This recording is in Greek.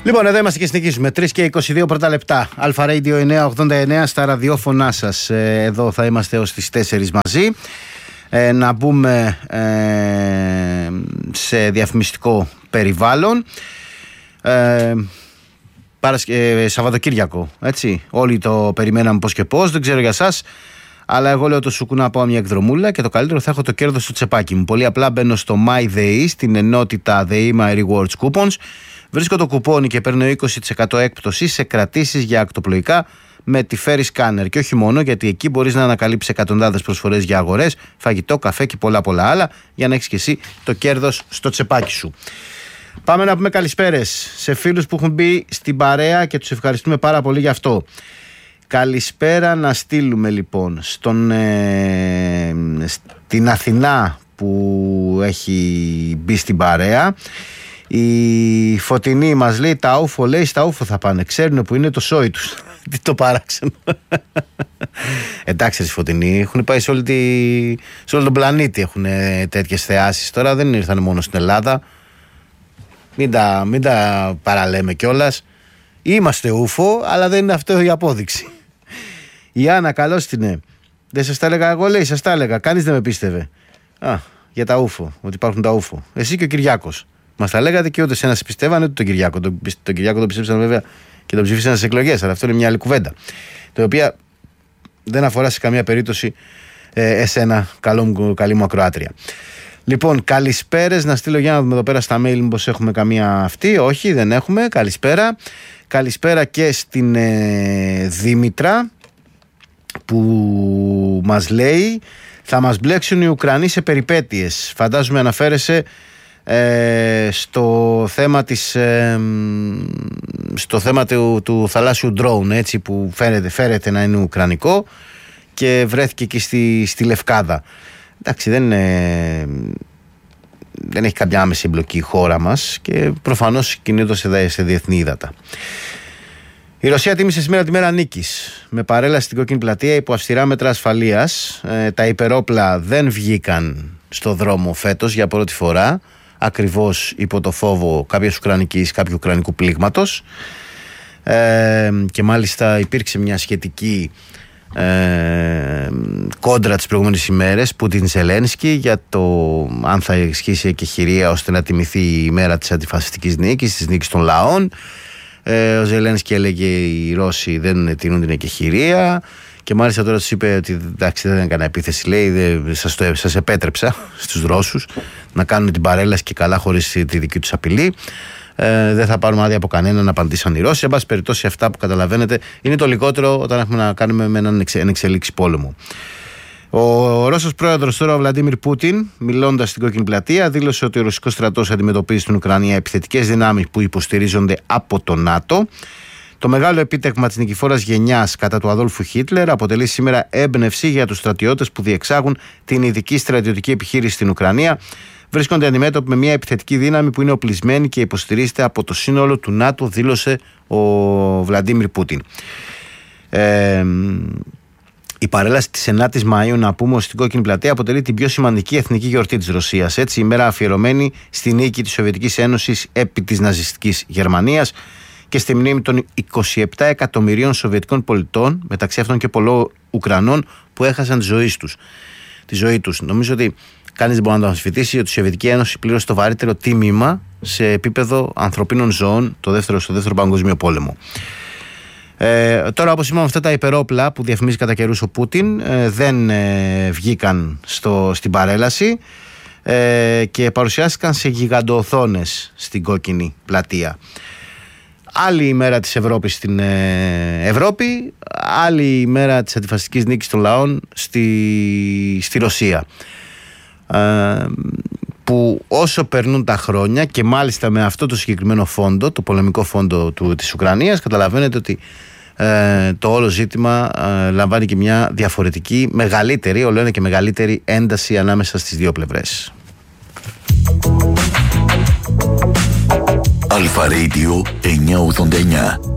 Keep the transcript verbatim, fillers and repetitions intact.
Λοιπόν, εδώ είμαστε και συνεχίζουμε. τρεις και είκοσι δύο πρώτα λεπτά. Αλφα Radio εννιακόσια ογδόντα εννέα στα ραδιόφωνά σας. Ε, εδώ θα είμαστε ως τις τέσσερις μαζί. Ε, να μπούμε ε, σε διαφημιστικό περιβάλλον. Ε, Παρασκε... ε, Σαββατοκύριακο, έτσι. Όλοι το περιμέναμε πώς και πώς. Δεν ξέρω για σας. Αλλά εγώ λέω το σουκού να πάω μια εκδρομούλα και το καλύτερο θα έχω το κέρδος στο τσεπάκι μου. Πολύ απλά μπαίνω στο MyDay, στην ενότητα The My Rewards Coupons. Βρίσκω το κουπόνι και παίρνω είκοσι τοις εκατό έκπτωση σε κρατήσεις για ακτοπλοϊκά με τη Ferry Scanner. Και όχι μόνο, γιατί εκεί μπορείς να ανακαλύψεις εκατοντάδες προσφορές για αγορές, φαγητό, καφέ και πολλά πολλά άλλα, για να έχεις και εσύ το κέρδος στο τσεπάκι σου. Πάμε να πούμε καλησπέρες σε φίλους που έχουν μπει στην παρέα και τους ευχαριστούμε πάρα πολύ γι' αυτό. Καλησπέρα να στείλουμε λοιπόν στον, ε, στην Αθηνά που έχει μπει στην παρέα. Η Φωτεινή μας λέει τα ούφο, λέει στα ούφο θα πάνε. Ξέρουν που είναι το σόι τους. Τι το παράξενο. Εντάξει, οι Φωτεινοί έχουν πάει σε, όλη τη, σε όλο τον πλανήτη. Έχουν τέτοιες θεάσεις. Τώρα δεν ήρθαν μόνο στην Ελλάδα. Μην τα, μην τα παραλέμε κιόλας. Είμαστε ούφο, αλλά δεν είναι αυτό η απόδειξη. Η Άννα, καλώς την είναι. Δεν σας τα έλεγα εγώ, λέει, σας τα έλεγα. Κανείς δεν με πίστευε. Α, για τα ούφο, ότι υπάρχουν τα ούφο. Εσύ και ο Κυριάκος. Μας τα λέγατε και ούτε σε ένα πιστεύανε ούτε τον Κυριάκο. Τον, τον Κυριάκο τον ψήφισαν βέβαια και τον ψήφισαν στις εκλογές. Αλλά αυτό είναι μια άλλη κουβέντα. Το οποία δεν αφορά σε καμία περίπτωση ε, εσένα, καλό μου, καλή μου ακροάτρια. Λοιπόν, καλησπέρες. Να στείλω για να δούμε εδώ πέρα στα mail μήπως έχουμε καμία αυτή. Όχι, δεν έχουμε. Καλησπέρα. Καλησπέρα και στην ε, Δήμητρα που μας λέει θα μας μπλέξουν οι Ουκρανοί σε περιπέτειες. Φαντάζομαι αναφέρεσαι ε, στο θέμα της ε, στο θέμα του, του θαλάσσιου drone, έτσι, που φαίνεται, φέρεται να είναι ουκρανικό και βρέθηκε εκεί στη, στη Λευκάδα. Εντάξει, δεν είναι, δεν έχει κάποια άμεση εμπλοκή η χώρα μας και προφανώς κινείται σε, σε διεθνή ύδατα. Η Ρωσία τίμησε σήμερα τη μέρα νίκης με παρέλαση στην Κόκκινη Πλατεία υπό αυστηρά μέτρα ασφαλείας. Ε, τα υπερόπλα δεν βγήκαν στο δρόμο φέτος για πρώτη φορά, ακριβώς υπό το φόβο κάποιας ουκρανικής, κάποιου ουκρανικού πλήγματος. Ε, και μάλιστα υπήρξε μια σχετική ε, κόντρα τις προηγούμενες ημέρες Πούτιν-Ζελένσκι για το αν θα ισχύσει εκεχηρία ώστε να τιμηθεί η μέρα της αντιφασιστικής νίκης, της νίκης των λαών. Ε, ο Ζελένσκι έλεγε οι Ρώσοι δεν τείνουν την εκεχηρία και μάλιστα τώρα τους είπε ότι εντάξει, δεν έκανα επίθεση, λέει, δε, σας, το, σας επέτρεψα στους Ρώσους να κάνουν την παρέλαση και καλά χωρίς τη δική τους απειλή. Ε, δεν θα πάρουμε άδεια από κανέναν, απαντήσαν οι Ρώσοι. Εν πάση περιπτώσει, αυτά που καταλαβαίνετε είναι το λιγότερο όταν έχουμε να κάνουμε με έναν εξελίξη πόλεμο. Ο Ρώσος πρόεδρος τώρα, ο Βλαντίμιρ Πούτιν, μιλώντας στην Κόκκινη Πλατεία, δήλωσε ότι ο ρωσικός στρατός αντιμετωπίζει στην Ουκρανία επιθετικές δυνάμεις που υποστηρίζονται από το ΝΑΤΟ. Το μεγάλο επίτευγμα της νικηφόρας γενιάς κατά του Αδόλφου Χίτλερ αποτελεί σήμερα έμπνευση για τους στρατιώτες που διεξάγουν την ειδική στρατιωτική επιχείρηση στην Ουκρανία. Βρίσκονται αντιμέτωποι με μια επιθετική δύναμη που είναι οπλισμένη και υποστηρίζεται από το σύνολο του ΝΑΤΟ, δήλωσε ο Βλαντίμιρ Πούτιν. Ε, η παρέλαση της ενάτης Μαΐου, να πούμε, στην Κόκκινη Πλατεία αποτελεί την πιο σημαντική εθνική γιορτή της Ρωσίας. Έτσι, η μέρα αφιερωμένη στη νίκη της Σοβιετικής Ένωσης επί της ναζιστικής Γερμανίας και στη μνήμη των είκοσι επτά εκατομμυρίων Σοβιετικών πολιτών, μεταξύ αυτών και πολλών Ουκρανών, που έχασαν τη ζωή τους. Τη ζωή τους. Νομίζω ότι κανείς δεν μπορεί να το αμφισβητήσει ότι η Σοβιετική Ένωση πλήρωσε το βαρύτερο τίμημα σε επίπεδο ανθρωπίνων ζώων το δεύτερο, στο δεύτερο Παγκόσμιο Πόλεμο. Ε, τώρα, όπως είπαμε, αυτά τα υπερόπλα που διαφημίζει κατά καιρούς ο Πούτιν ε, δεν ε, βγήκαν στο, στην παρέλαση ε, και παρουσιάστηκαν σε γιγαντοοθόνες στην Κόκκινη Πλατεία. Άλλη ημέρα της Ευρώπης στην ε, Ευρώπη, άλλη ημέρα της αντιφασιστικής νίκης των λαών στη, στη Ρωσία. Ε, που όσο περνούν τα χρόνια και μάλιστα με αυτό το συγκεκριμένο φόντο, το πολεμικό φόντο του, της Ουκρανίας, καταλαβαίνετε ότι ε, το όλο ζήτημα ε, λαμβάνει και μια διαφορετική, μεγαλύτερη, όλο ένα και μεγαλύτερη ένταση ανάμεσα στις δύο πλευρές. Αλφα Radio εννιακόσια ογδόντα εννέα.